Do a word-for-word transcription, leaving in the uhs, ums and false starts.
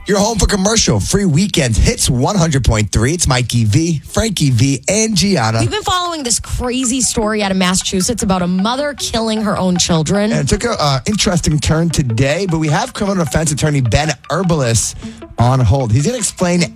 You're home for commercial free weekends. Hits one hundred point three. It's Mikey V, Frankie V, and Gianna. We've been following this crazy story out of Massachusetts about a mother killing her own children. And it took an uh, interesting turn today, but we have criminal defense attorney Ben Herbalis on hold. He's going to explain